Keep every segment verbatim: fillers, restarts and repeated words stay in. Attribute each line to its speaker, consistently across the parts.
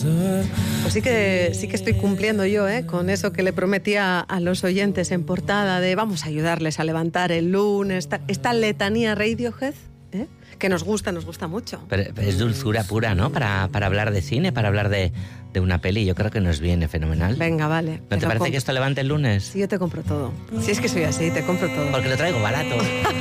Speaker 1: Pues sí que, sí que estoy cumpliendo yo, ¿eh? Con eso que le prometía a los oyentes en portada de vamos a ayudarles a levantar el lunes, esta, esta letanía Radiohead, ¿eh? Que nos gusta, nos gusta mucho.
Speaker 2: Pero, pero es dulzura pura, ¿no? Para, para hablar de cine, para hablar de, de una peli. Yo creo que nos viene fenomenal.
Speaker 1: Venga, vale.
Speaker 2: ¿No te, te parece compro. que esto levante el lunes?
Speaker 1: Sí, yo te compro todo. Si es que soy así, te compro todo.
Speaker 2: Porque lo traigo barato.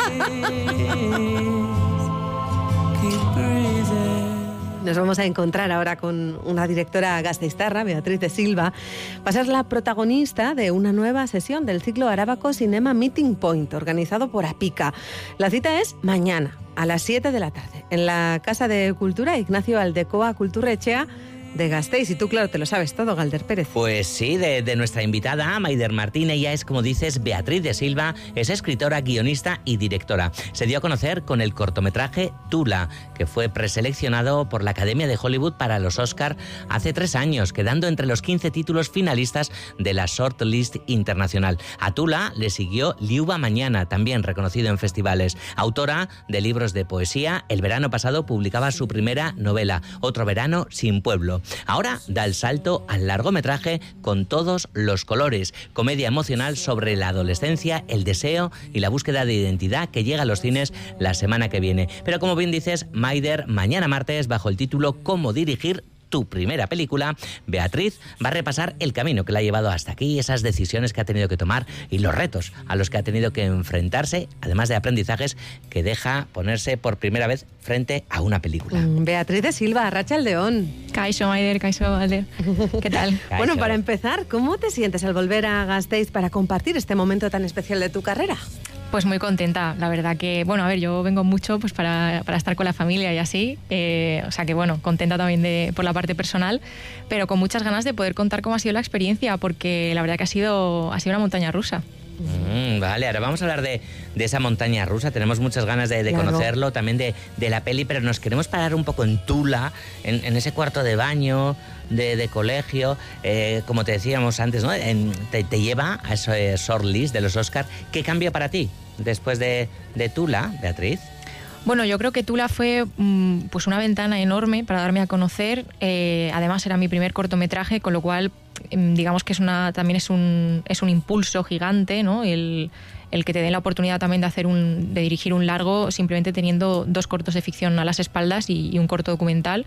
Speaker 1: Nos vamos a encontrar ahora con una directora gasteiztarra, Beatriz de Silva. Va a ser la protagonista de una nueva sesión del ciclo Arábaco Cinema Meeting Point, organizado por APICA. La cita es mañana, a las siete de la tarde, en la Casa de Cultura Ignacio Aldecoa Kulturretxea de Gasteiz. Y tú, claro, te lo sabes todo, Galder Pérez.
Speaker 2: Pues sí, de, de nuestra invitada, Maider Martín. Ella es, como dices, Beatriz de Silva, es escritora, guionista y directora. Se dio a conocer con el cortometraje Tula, que fue preseleccionado por la Academia de Hollywood para los Oscar hace tres años, quedando entre los quince títulos finalistas de la Shortlist Internacional. A Tula le siguió Liuba Mañana, también reconocido en festivales. Autora de libros de poesía, el verano pasado publicaba su primera novela, Otro verano sin pueblo. Ahora da el salto al largometraje Con todos los colores, comedia emocional sobre la adolescencia, el deseo y la búsqueda de identidad, que llega a los cines la semana que viene. Pero como bien dices, Maider, mañana martes, bajo el título Cómo dirigir tu primera película, Beatriz va a repasar el camino que la ha llevado hasta aquí, esas decisiones que ha tenido que tomar y los retos a los que ha tenido que enfrentarse, además de aprendizajes que deja ponerse por primera vez frente a una película.
Speaker 1: Beatriz de Silva, Arratsaldeon.
Speaker 3: Kaixo, Maider, Kaixo, Alde. ¿Qué tal?
Speaker 1: Kaixo. Bueno, para empezar, ¿cómo te sientes al volver a Gasteiz para compartir este momento tan especial de tu carrera?
Speaker 3: Pues muy contenta, la verdad que, bueno, a ver, yo vengo mucho pues para, para estar con la familia y así, eh, o sea que, bueno, contenta también de, por la parte personal, pero con muchas ganas de poder contar cómo ha sido la experiencia, porque la verdad que ha sido, ha sido una montaña rusa.
Speaker 2: Mm, vale, ahora vamos a hablar de, de esa montaña rusa. Tenemos muchas ganas de, de claro. conocerlo, también de, de la peli, pero nos queremos parar un poco en Tula, en, en ese cuarto de baño de, de colegio, eh, como te decíamos antes, ¿no? En, te, te lleva a ese shortlist de los Oscar. ¿Qué cambia para ti después de, de Tula, Beatriz?
Speaker 3: Bueno, yo creo que Tula fue mmm, pues una ventana enorme para darme a conocer. Eh, además era mi primer cortometraje, con lo cual digamos que es una también es un es un impulso gigante, ¿no? El, el que te den la oportunidad también de hacer un de dirigir un largo simplemente teniendo dos cortos de ficción a las espaldas y, y un corto documental.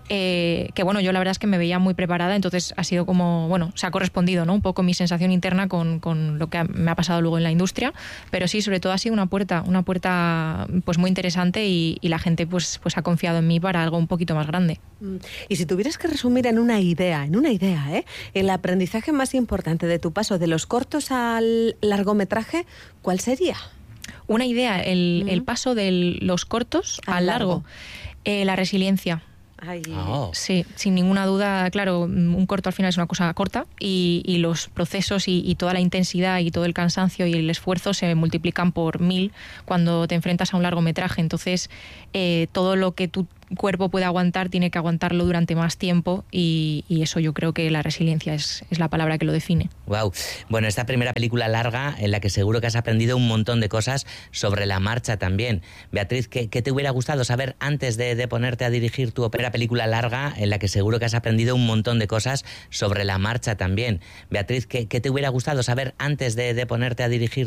Speaker 3: Eh, que bueno, yo la verdad es que me veía muy preparada, entonces ha sido como, bueno, se ha correspondido, ¿no? Un poco mi sensación interna con, con lo que me ha pasado luego en la industria, pero sí, sobre todo ha sido una puerta, una puerta pues muy interesante y, y la gente pues, pues ha confiado en mí para algo un poquito más grande.
Speaker 1: Y si tuvieras que resumir en una idea, en una idea, ¿eh? El aprendizaje más importante de tu paso de los cortos al largometraje, ¿cuál sería?
Speaker 3: Una idea, el, uh-huh. el paso de los cortos al, al largo, largo. Eh, la resiliencia.
Speaker 1: Ay.
Speaker 2: Oh.
Speaker 3: Sí, sin ninguna duda, claro, un corto al final es una cosa corta y, y los procesos y, y toda la intensidad y todo el cansancio y el esfuerzo se multiplican por mil cuando te enfrentas a un largometraje. Entonces, eh, todo lo que tu cuerpo puede aguantar tiene que aguantarlo durante más tiempo y, y eso yo creo que la resiliencia es, es la palabra que lo define.
Speaker 2: Wow. Bueno, esta primera película larga en la que seguro que has aprendido un montón de cosas sobre la marcha también. Beatriz, ¿qué, qué te hubiera gustado saber antes de, de ponerte a dirigir tu primera película larga en la que seguro que has aprendido un montón de cosas sobre la marcha también? Beatriz, ¿qué, qué te hubiera gustado saber antes de, de ponerte a dirigir